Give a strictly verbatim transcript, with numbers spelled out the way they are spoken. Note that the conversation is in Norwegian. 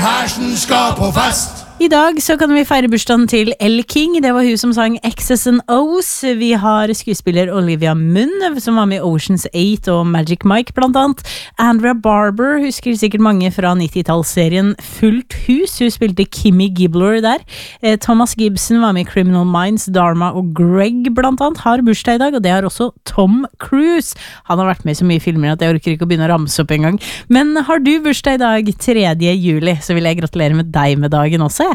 hersen skal på fest. I dag så kan vi feire bursdagen til Elle King. Det var hun som sang X's and O's. Vi har skuespiller Olivia Munn, som var med i Ocean's eight og Magic Mike blant annet. Andrea Barber husker sikkert mange fra nittitallsserien Fullt hus. Hun spilte Kimmy Gibbler der. Eh, Thomas Gibson var med i Criminal Minds, Dharma og Greg blant annet har bursdag i dag, og det har også Tom Cruise. Han har vært med i så mye filmer at jeg orker ikke å begynne å ramse opp en gang. Men har du bursdag i dag, tredje juli, så vil jeg gratulere med deg med dagen også.